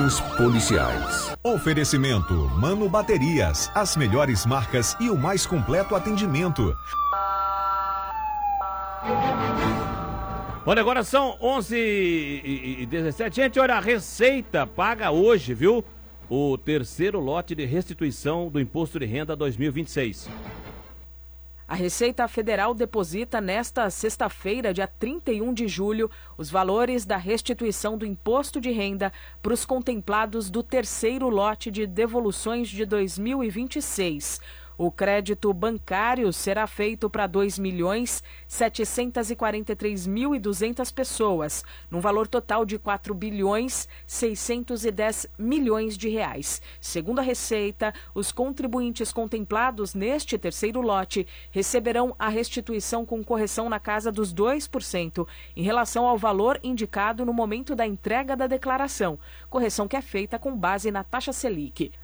Os policiais. Oferecimento Mano Baterias, as melhores marcas e o mais completo atendimento. Olha, agora são 11h17. Gente, olha, a Receita paga hoje, viu? O terceiro lote de restituição do Imposto de Renda 2026. A Receita Federal deposita nesta sexta-feira, dia 31 de julho, os valores da restituição do imposto de renda para os contemplados do terceiro lote de devoluções de 2026. O crédito bancário será feito para 2.743.200 pessoas, num valor total de 4.610 milhões de reais. Segundo a Receita, os contribuintes contemplados neste terceiro lote receberão a restituição com correção na casa dos 2% em relação ao valor indicado no momento da entrega da declaração, correção que é feita com base na taxa Selic.